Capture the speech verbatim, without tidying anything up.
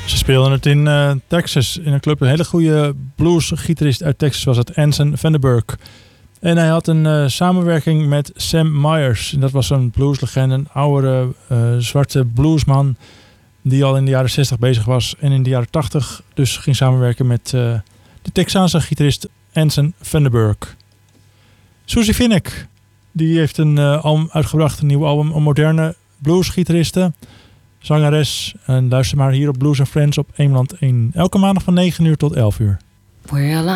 Ze speelden het in uh, Texas, in een club. Een hele goede bluesgitarist uit Texas was het, Anson Vanderburg. En hij had een uh, samenwerking met Sam Myers. En dat was een blueslegende, een oudere uh, zwarte bluesman die al in de jaren zestig bezig was. En in de jaren tachtig dus ging samenwerken met uh, de Texaanse gitarist Anson Vanderburg. Susie Vinnick, die heeft een uh, album uitgebracht, een nieuw album, een moderne bluesgitariste, zangeres. En luister maar hier op Blues and Friends op Eemland één. Elke maandag van negen uur tot elf uur. Well,